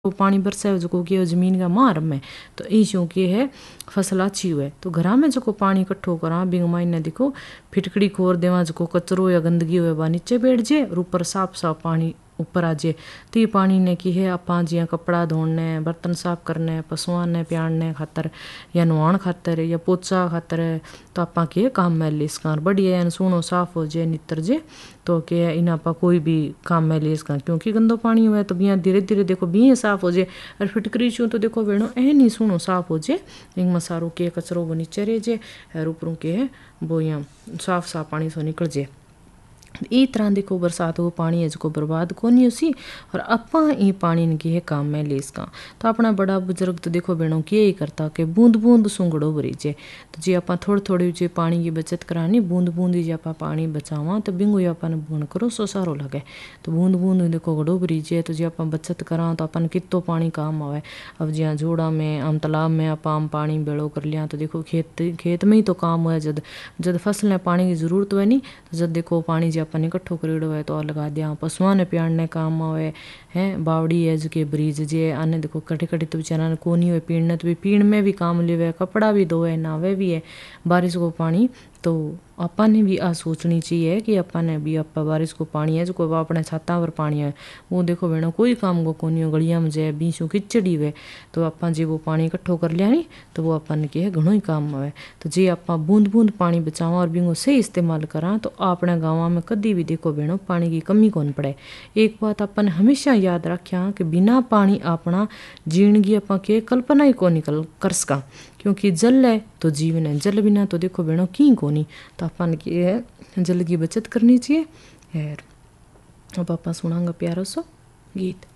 वो पानी बरसाए जो कि जमीन का मार में तो ईशों के है फसल अच्छी हुए तो घरा में जो पानी इकट्ठो करा बिंग माइने देखो फिटकड़ी खोर देवा जो कचरो या गंदगी हुए बा नीचे बैठ जाए और ऊपर साफ साफ पानी ऊपर आ जाए तो ये पानी ने की है आपा जिया कपड़ा धोने बर्तन साफ करने पशुओं ने प्याने खातर या नहाण खातर या पोचा खातर तो आपा के काम में ले इसका बढ़िया सुनो साफ हो जाए नितर जे तो के इन्हें आपा कोई भी काम में ले इसका क्योंकि गंदो पानी हुआ तो बिया धीरे धीरे देखो बिया साफ हो जाए और फिटकरी छू तो देखो बेणो ए नहीं सुनो साफ हो जाए एक मसारो के कचरो वो नीचे रह जाए और ऊपरों के है वो यहाँ साफ साफ पानी से निकल जाए ई तरह देखो बरसात को पानी है जो बर्बाद को नहीं उसी और अपा ई पानी की है काम में ले इसका तो अपना बड़ा बुजुर्ग तो देखो बहनों की यही करता कि बूंद बूंद सुंगड़ो भरी जे तो जी आप थोड़ी थोड़ी जे पानी की बचत करानी बूंद बूंद जी आप पानी बचावा तो बिंगो अपन बुन करो सो सारो लगे तो बूंद बूंद देखो घड़ो भरी जे तो जी आप बचत करा तो अपन कितो पानी काम आवे अब जिया जोड़ा में आम तालाब में आप आम पानी बेड़ो कर लिया तो देखो खेत में ही तो काम हुआ जब जब फसलें पानी की जरूरत हुए नहीं तो जब देखो पानी अपन इकट्ठो करेड़ो है तो लगा दिया पशुओं ने प्याने काम आवे है बावड़ी है जो ब्रिज जे आने देखो कटे कटे तो बेचारा कोनी हुए पीने तो भी पीण में भी काम लेवे कपड़ा भी धोए नहावे भी है बारिश को पानी तो अपन ने भी आ सोचनी चाहिए कि अपन ने भी आप बारिश को पानी है जो कोई अपने छाता पर पानी है वो देखो बेना कोई काम को कोनी हो गलिया में जाए बीचों खिचड़ी हुए तो अपन जी वो पानी इकट्ठो कर लिया नहीं तो वो अपन के है घणो ही काम आवे तो जी आप बूंद बूंद पानी बचावा और बिंगो सही इस्तेमाल करा तो अपने गाँव में कभी भी देखो बेनो पानी की कमी कौन पड़े। एक बात अपन हमेशा याद रखा कि बिना पानी अपना जीणगी अपन के कल्पना ही को निकल कर सका क्योंकि जल है तो जीवन है जल बिना तो देखो बेनो की कोनी तो अपन की जल की बचत करनी चाहिए। अब आप सुनांगा प्यारा सो गीत।